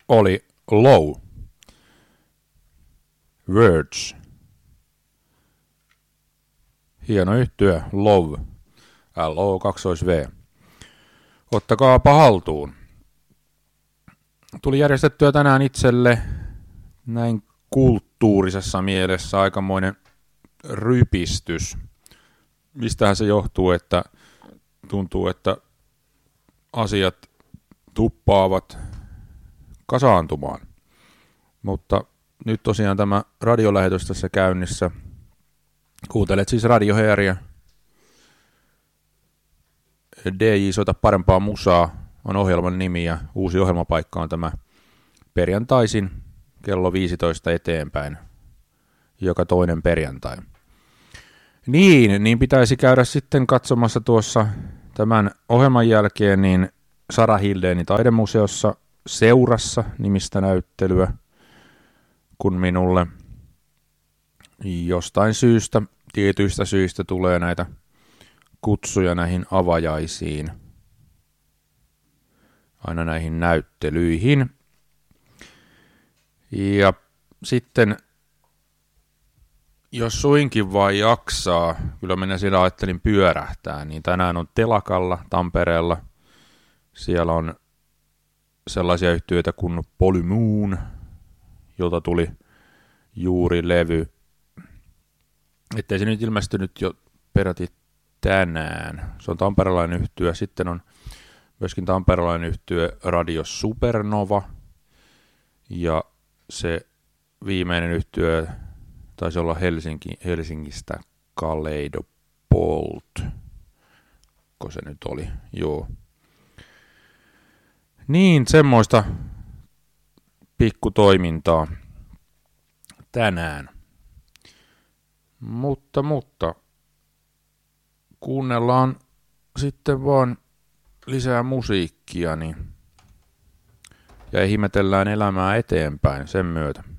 oli Low. Words. Hieno yhtye, Love. L-O-2-V. Ottakaapa haltuun. Tuli järjestettyä tänään itselle näin kulttuurisessa mielessä aikamoinen rypistys. Mistähän se johtuu, että tuntuu, että asiat tuppaavat kasaantumaan. Mutta nyt tosiaan tämä radiolähetys tässä käynnissä. Kuuntelet siis Radiohearia. DJ soita parempaa musaa on ohjelman nimi ja uusi ohjelmapaikka on tämä perjantaisin kello 15 eteenpäin. Joka toinen perjantai. Niin pitäisi käydä sitten katsomassa tuossa tämän ohjelman jälkeen niin Sara Hildénin taidemuseossa Seurassa nimistä näyttelyä, kun minulle jostain syystä, tietyistä syistä tulee näitä kutsuja näihin avajaisiin, aina näihin näyttelyihin. Ja sitten, jos suinkin vaan jaksaa, kyllä minä siellä ajattelin pyörähtää, niin tänään on Telakalla Tampereella. Siellä on sellaisia yhtyeitä kuin Polymoon, jolta tuli juuri levy. Ettei se nyt ilmestynyt jo peräti tänään. Se on tamperelainen yhtye. Sitten on myöskin tamperelainen yhtye Radio Supernova. Ja se viimeinen yhtye taisi olla Helsingistä Kaleidobolt. Ko se nyt oli? Joo. Niin, semmoista pikkutoimintaa tänään. Mutta kuunnellaan sitten vaan lisää musiikkia niin, ja ihmetellään elämää eteenpäin sen myötä.